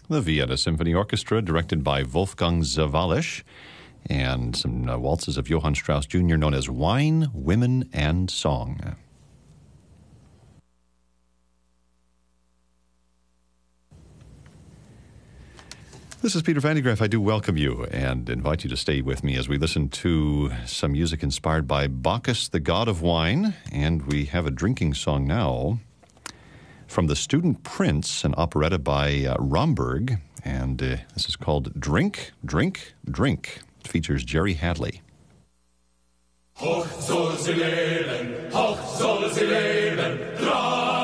The Vienna Symphony Orchestra, directed by Wolfgang Sawallisch, and some waltzes of Johann Strauss Jr., known as Wine, Women, and Song. This is Peter Van de Graaff. I do welcome you and invite you to stay with me as we listen to some music inspired by Bacchus, the god of wine. And we have a drinking song now from The Student Prince, an operetta by Romberg. And this is called Drink, Drink, Drink. It features Jerry Hadley. Hoch soll sie leben, drei